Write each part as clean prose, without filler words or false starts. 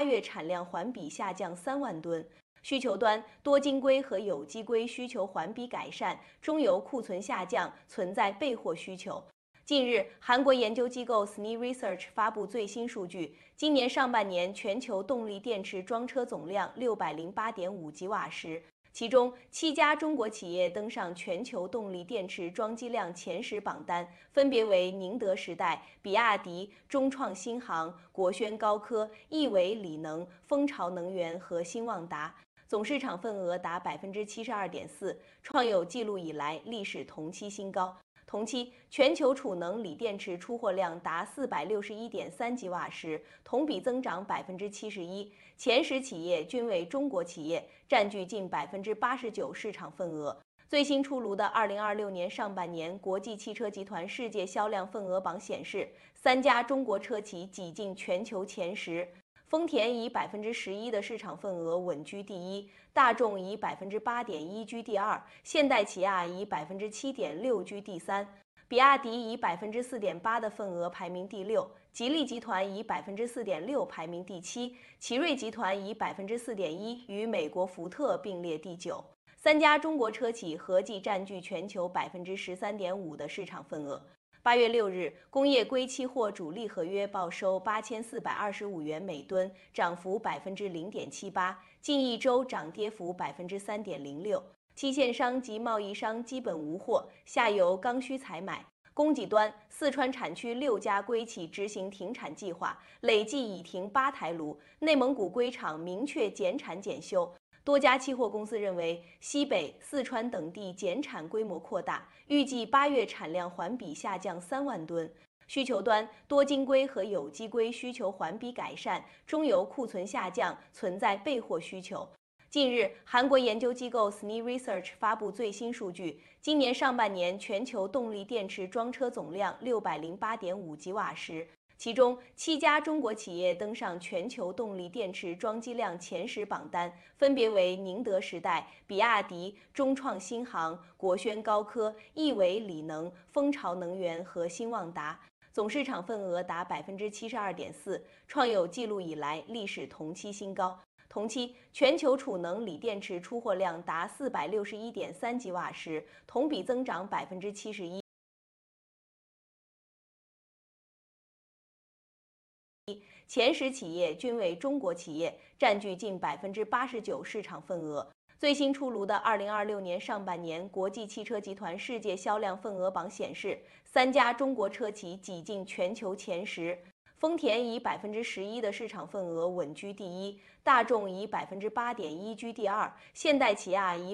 月产量环比下降3万吨。需求端，多晶硅和有机硅需求环比改善，中游库存下降，存在备货需求。近日，韩国研究机构 SNI Research 发布最新数据，今年上半年全球动力电池装车总量608.5吉瓦时，其中7家中国企业登上全球动力电池装机量前10榜单，分别为宁德时代、比亚迪、中创新航、国轩高科、亿纬锂能、蜂巢能源和新旺达。总市场份额达72.4%，创有纪录以来历史同期新高。同期，全球储能锂电池出货量达461.3吉瓦时，同比增长71%，前10企业均为中国企业，占据近89%市场份额。最新出炉的2026年上半年国际汽车集团世界销量份额榜显示，3家中国车企挤进全球前10。丰田以11%的市场份额稳居第一，大众以8.1%居第二，现代起亚以7.6%居第三，比亚迪以4.8%的份额排名第六，吉利集团以4.6%排名第七，奇瑞集团以4.1%与美国福特并列第9。3家中国车企合计占据全球13.5%的市场份额。8月6日，工业硅期货主力合约报收8425元每吨，涨幅0.78%，近一周涨跌幅3.06%。期限商及贸易商基本无货，下游刚需采买。供给端，四川产区6家硅企执行停产计划，累计已停8台炉。内蒙古硅厂明确减产减休。多家期货公司认为，西北、四川等地减产规模扩大，预计8月产量环比下降3万吨。需求端，多晶硅和有机硅需求环比改善，中游库存下降，存在备货需求。近日，韩国研究机构 SNI Research 发布最新数据，今年上半年全球动力电池装车总量608.5吉瓦时，其中7家中国企业登上全球动力电池装机量前10榜单，分别为宁德时代、比亚迪、中创新航、国轩高科、亿纬锂能、蜂巢能源和新旺达。总市场份额达72.4%，创有纪录以来历史同期新高。同期，全球储能锂电池出货量达461.3吉瓦时，同比增长71%。前10企业均为中国企业，占据近89%市场份额。最新出炉的2026年上半年国际汽车集团世界销量份额榜显示，3家中国车企挤进全球前10。丰田以11%的市场份额稳居第一，大众以8.1%居第二，现代起亚以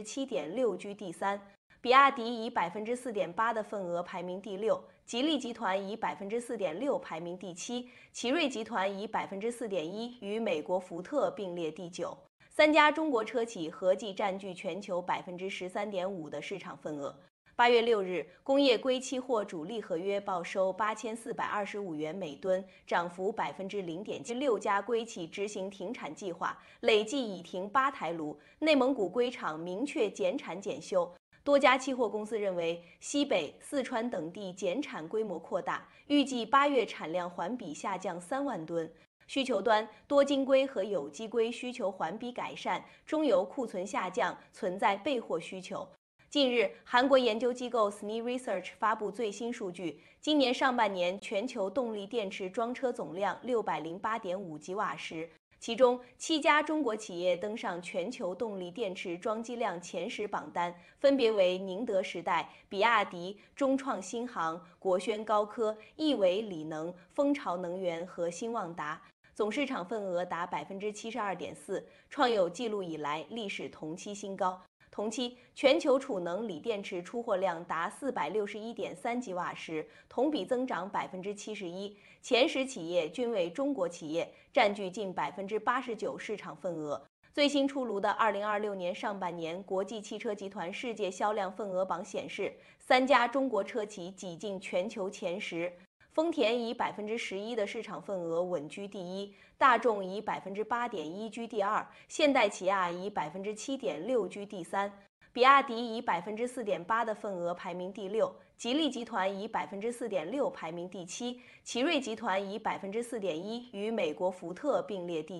7.6%居第三。比亚迪以4.8%的份额排名第六，吉利集团以4.6%排名第七，奇瑞集团以4.1%与美国福特并列第9。3家中国车企合计占据全球13.5%的市场份额。8月6日，工业硅期货主力合约报收8425元每吨，涨幅0.76%。家硅企执行停产计划，累计已停8台炉。内蒙古硅厂明确减产减休。多家期货公司认为，西北、四川等地减产规模扩大，预计8月产量环比下降3万吨。需求端，多晶硅和有机硅需求环比改善，中游库存下降，存在备货需求。近日，韩国研究机构 SNI Research 发布最新数据，今年上半年全球动力电池装车总量608.5吉瓦时，其中7家中国企业登上全球动力电池装机量前10榜单，分别为宁德时代、比亚迪、中创新航、国轩高科、亿纬锂能、蜂巢能源和新旺达。总市场份额达72.4%，创有纪录以来历史同期新高。同期，全球储能锂电池出货量达461.3吉瓦时，同比增长71%，前10企业均为中国企业，占据近89%市场份额。最新出炉的2026年上半年国际汽车集团世界销量份额榜显示，3家中国车企挤进全球前10。丰田以11%的市场份额稳居第一，大众以8.1%居第二，现代起亚以7.6%居第三，比亚迪以4.8%的份额排名第六，吉利集团以4.6%排名第七，奇瑞集团以4.1%与美国福特并列第